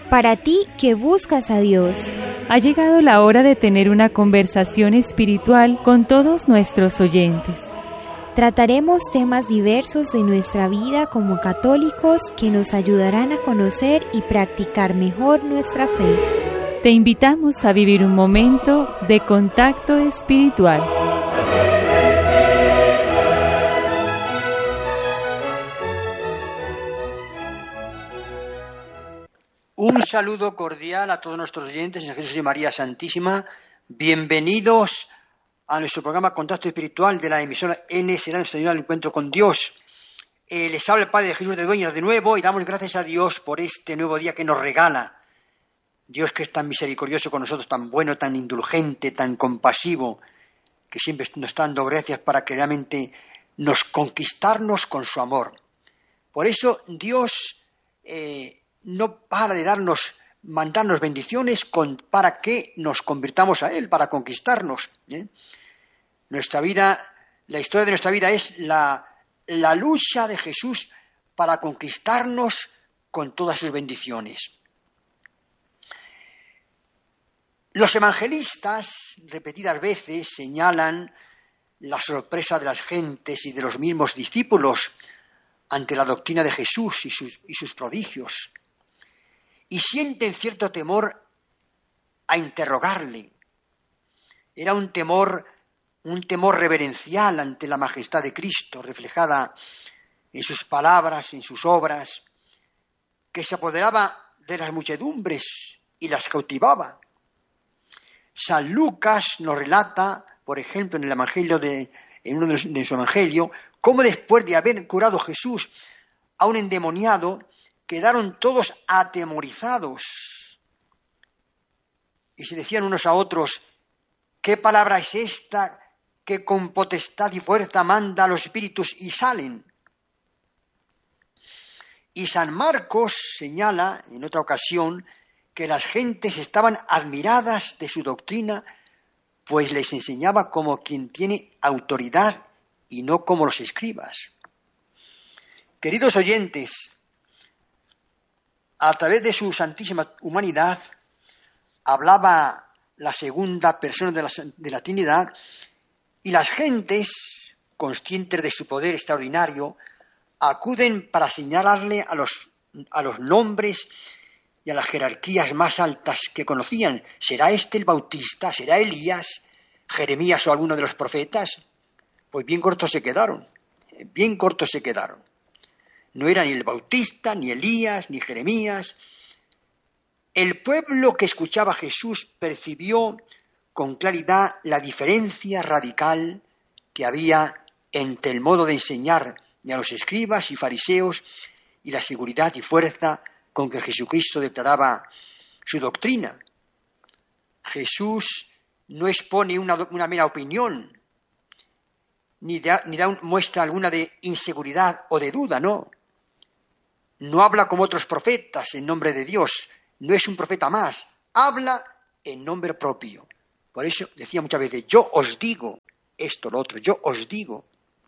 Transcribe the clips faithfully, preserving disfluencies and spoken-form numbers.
Para ti que buscas a Dios. Ha llegado la hora de tener una conversación espiritual con todos nuestros oyentes. Trataremos temas diversos de nuestra vida como católicos que nos ayudarán a conocer y practicar mejor nuestra fe. Te invitamos a vivir un momento de contacto espiritual. Un saludo cordial a todos nuestros oyentes en Jesús y María Santísima. Bienvenidos a nuestro programa Contacto Espiritual de la emisora N S, la Señora del Encuentro con Dios. Eh, les habla el Padre Jesús de Dueñas de nuevo y damos gracias a Dios por este nuevo día que nos regala. Dios que es tan misericordioso con nosotros, tan bueno, tan indulgente, tan compasivo, que siempre nos está dando gracias para que realmente nos conquistarnos con su amor. Por eso Dios eh, no para de darnos, mandarnos bendiciones con, para que nos convirtamos a Él, para conquistarnos. ¿eh? Nuestra vida, la historia de nuestra vida es la, la lucha de Jesús para conquistarnos con todas sus bendiciones. Los evangelistas repetidas veces señalan la sorpresa de las gentes y de los mismos discípulos ante la doctrina de Jesús y sus, y sus prodigios. Y sienten cierto temor a interrogarle. Era un temor, un temor reverencial ante la majestad de Cristo, reflejada en sus palabras, en sus obras, que se apoderaba de las muchedumbres y las cautivaba. San Lucas nos relata, por ejemplo, en el Evangelio de, en uno de, los, de su Evangelio, cómo después de haber curado Jesús a un endemoniado, quedaron todos atemorizados y se decían unos a otros: ¿qué palabra es esta que con potestad y fuerza manda a los espíritus y salen? Y San Marcos señala en otra ocasión que las gentes estaban admiradas de su doctrina, pues les enseñaba como quien tiene autoridad y no como los escribas. Queridos oyentes, a través de su santísima humanidad, hablaba la segunda persona de la, de la Trinidad, y las gentes, conscientes de su poder extraordinario, acuden para señalarle a los, a los nombres y a las jerarquías más altas que conocían. ¿Será este el Bautista? ¿Será Elías? ¿Jeremías o alguno de los profetas? Pues bien cortos se quedaron, bien cortos se quedaron. No era ni el Bautista, ni Elías, ni Jeremías. El pueblo que escuchaba a Jesús percibió con claridad la diferencia radical que había entre el modo de enseñar de a los escribas y fariseos y la seguridad y fuerza con que Jesucristo declaraba su doctrina. Jesús no expone una, una mera opinión, ni da, ni da un, muestra alguna de inseguridad o de duda, no. No habla como otros profetas en nombre de Dios, no es un profeta más, habla en nombre propio. Por eso decía muchas veces: yo os digo esto, lo otro, yo os digo.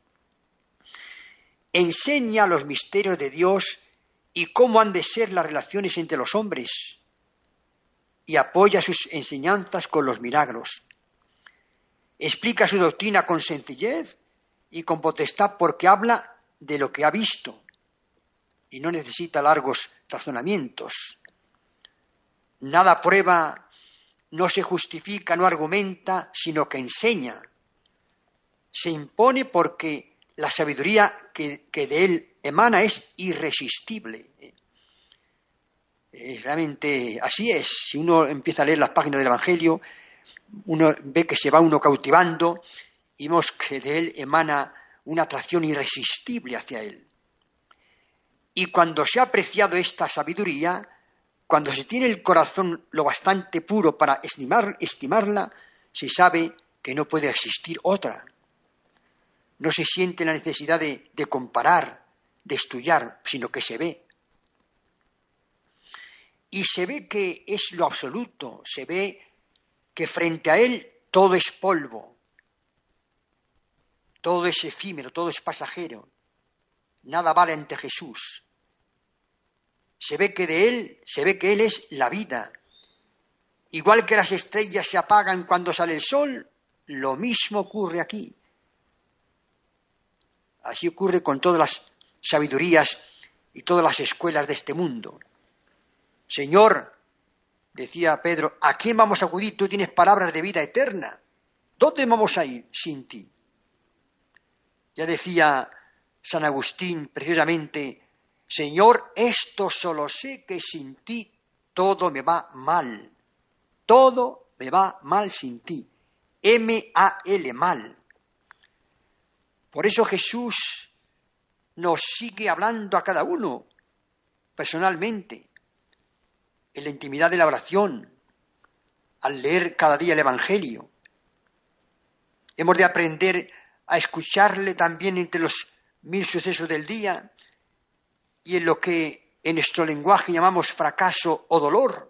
Enseña los misterios de Dios y cómo han de ser las relaciones entre los hombres, y apoya sus enseñanzas con los milagros. Explica su doctrina con sencillez y con potestad porque habla de lo que ha visto y no necesita largos razonamientos. Nada prueba, no se justifica, no argumenta, sino que enseña. Se impone porque la sabiduría que, que de él emana es irresistible. Eh, realmente así es. Si uno empieza a leer las páginas del Evangelio, uno ve que se va uno cautivando y vemos que de él emana una atracción irresistible hacia él. Y cuando se ha apreciado esta sabiduría, cuando se tiene el corazón lo bastante puro para estimar, estimarla, se sabe que no puede existir otra. No se siente la necesidad de, de comparar, de estudiar, sino que se ve. Y se ve que es lo absoluto, se ve que frente a él todo es polvo, todo es efímero, todo es pasajero, nada vale ante Jesús. Se ve que de Él, se ve que Él es la vida. Igual que las estrellas se apagan cuando sale el sol, lo mismo ocurre aquí. Así ocurre con todas las sabidurías y todas las escuelas de este mundo. Señor, decía Pedro, ¿a quién vamos a acudir? Tú tienes palabras de vida eterna. ¿Dónde vamos a ir sin ti? Ya decía San Agustín preciosamente, Señor, esto solo sé que sin ti todo me va mal. Todo me va mal sin ti. M A L, mal. Por eso Jesús nos sigue hablando a cada uno personalmente, en la intimidad de la oración, al leer cada día el Evangelio. Hemos de aprender a escucharle también entre los mil sucesos del día y en lo que en nuestro lenguaje llamamos fracaso o dolor.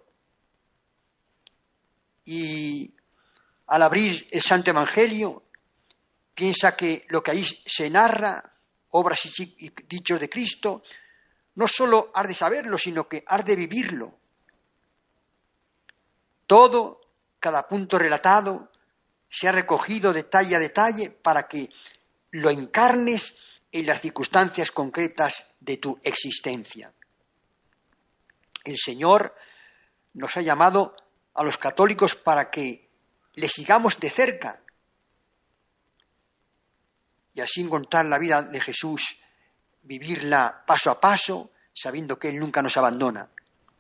Y al abrir el Santo Evangelio, piensa que lo que ahí se narra, obras y dichos de Cristo, no solo has de saberlo, sino que has de vivirlo. Todo, cada punto relatado, se ha recogido detalle a detalle para que lo encarnes en las circunstancias concretas de tu existencia. El Señor nos ha llamado a los católicos para que le sigamos de cerca y así encontrar la vida de Jesús, vivirla paso a paso, sabiendo que Él nunca nos abandona.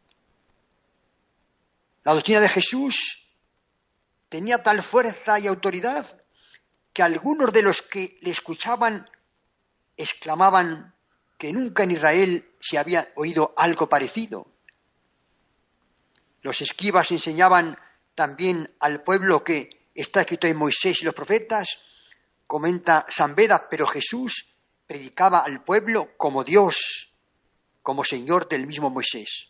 La doctrina de Jesús tenía tal fuerza y autoridad que algunos de los que le escuchaban exclamaban que nunca en Israel se había oído algo parecido. Los escribas enseñaban también al pueblo que está escrito en Moisés y los profetas, comenta San Beda, pero Jesús predicaba al pueblo como Dios, como Señor del mismo Moisés.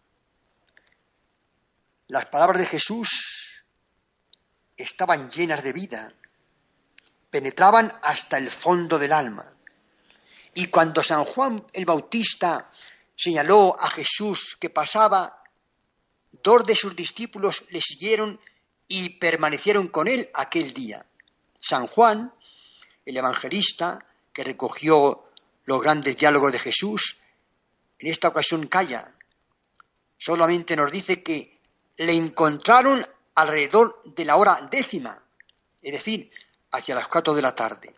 Las palabras de Jesús estaban llenas de vida, penetraban hasta el fondo del alma. Y cuando San Juan el Bautista señaló a Jesús que pasaba, dos de sus discípulos le siguieron y permanecieron con él aquel día. San Juan, el evangelista que recogió los grandes diálogos de Jesús, en esta ocasión calla. Solamente nos dice que le encontraron alrededor de la hora décima, es decir, hacia las cuatro de la tarde.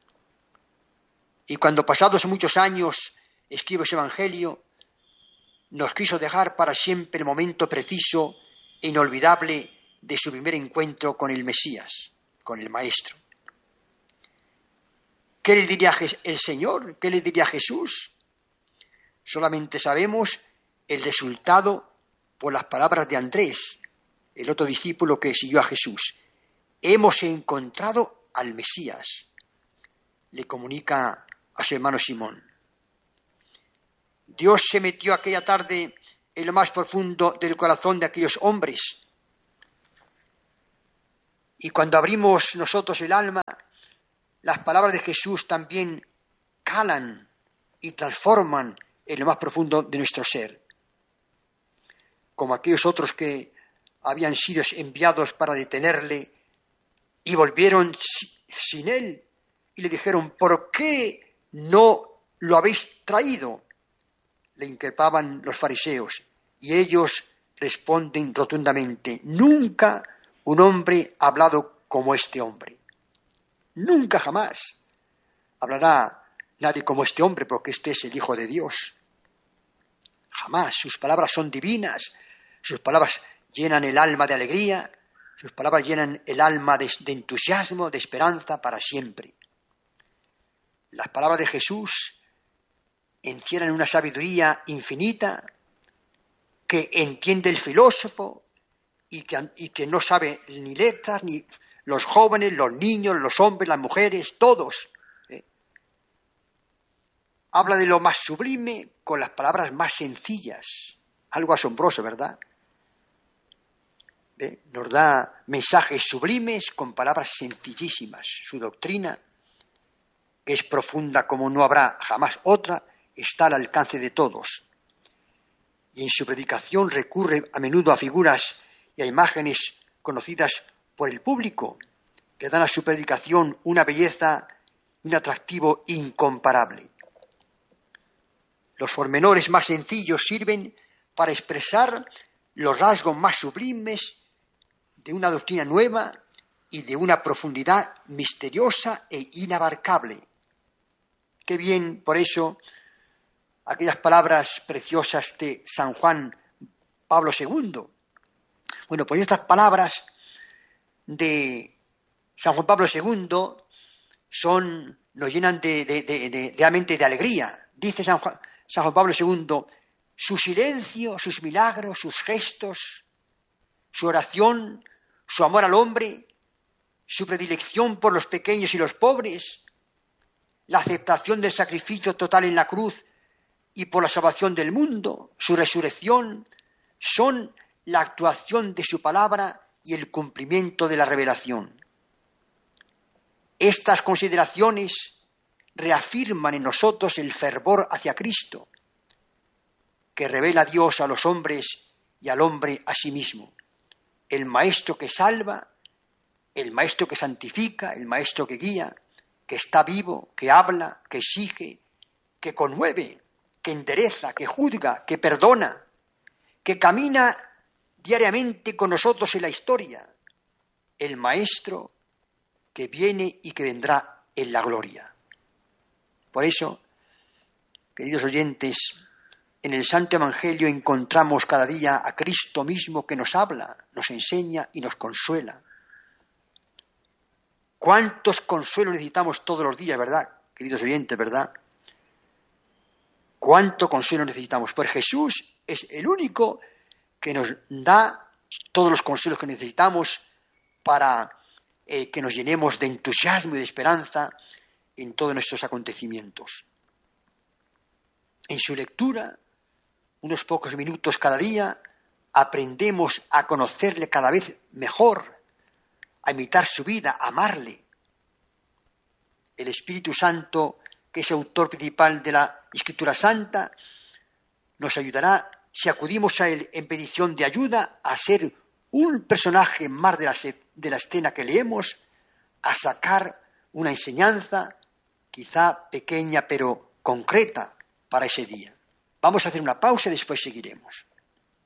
Y cuando pasados muchos años escribe ese evangelio, nos quiso dejar para siempre el momento preciso e inolvidable de su primer encuentro con el Mesías, con el Maestro. ¿Qué le diría el Señor? ¿Qué le diría Jesús? Solamente sabemos el resultado por las palabras de Andrés, el otro discípulo que siguió a Jesús. Hemos encontrado al Mesías, le comunica a su hermano Simón. Dios se metió aquella tarde en lo más profundo del corazón de aquellos hombres. Y cuando abrimos nosotros el alma, las palabras de Jesús también calan y transforman en lo más profundo de nuestro ser. Como aquellos otros que habían sido enviados para detenerle y volvieron sin él y le dijeron, ¿por qué no lo habéis traído? Le increpaban los fariseos y ellos responden rotundamente, nunca un hombre ha hablado como este hombre. Nunca jamás hablará nadie como este hombre, porque este es el Hijo de Dios. Jamás. Sus palabras son divinas, sus palabras llenan el alma de alegría, sus palabras llenan el alma de, de entusiasmo, de esperanza para siempre. Las palabras de Jesús encierran una sabiduría infinita que entiende el filósofo y que, y que no sabe ni letras, ni los jóvenes, los niños, los hombres, las mujeres, todos. ¿eh? Habla de lo más sublime con las palabras más sencillas. Algo asombroso, ¿verdad? ¿Eh? Nos da mensajes sublimes con palabras sencillísimas. Su doctrina, que es profunda como no habrá jamás otra, está al alcance de todos. y en su predicación recurre a menudo a figuras y a imágenes conocidas por el público, que dan a su predicación una belleza y un atractivo incomparable. Los pormenores más sencillos sirven para expresar los rasgos más sublimes de una doctrina nueva y de una profundidad misteriosa e inabarcable. Qué bien, por eso, aquellas palabras preciosas de San Juan Pablo segundo. Bueno, pues estas palabras de San Juan Pablo segundo son, nos llenan de, de, de, de, realmente de alegría. Dice San Juan, San Juan Pablo segundo, su silencio, sus milagros, sus gestos, su oración, su amor al hombre, su predilección por los pequeños y los pobres, la aceptación del sacrificio total en la cruz y por la salvación del mundo, su resurrección, son la actuación de su palabra y el cumplimiento de la revelación. Estas consideraciones reafirman en nosotros el fervor hacia Cristo, que revela a Dios a los hombres y al hombre a sí mismo. El Maestro que salva, el Maestro que santifica, el Maestro que guía, que está vivo, que habla, que exige, que conmueve, que endereza, que juzga, que perdona, que camina diariamente con nosotros en la historia. El Maestro que viene y que vendrá en la gloria. Por eso, queridos oyentes, en el Santo Evangelio encontramos cada día a Cristo mismo que nos habla, nos enseña y nos consuela. ¿Cuántos consuelos necesitamos todos los días, verdad, queridos oyentes, verdad? ¿Cuánto consuelo necesitamos? Pues Jesús es el único que nos da todos los consuelos que necesitamos para eh, que nos llenemos de entusiasmo y de esperanza en todos nuestros acontecimientos. En su lectura, unos pocos minutos cada día, aprendemos a conocerle cada vez mejor, a imitar su vida, a amarle. El Espíritu Santo, que es autor principal de la Escritura Santa, nos ayudará, si acudimos a él en petición de ayuda, a ser un personaje más de la, de la escena que leemos, a sacar una enseñanza, quizá pequeña pero concreta, para ese día. Vamos a hacer una pausa y después seguiremos.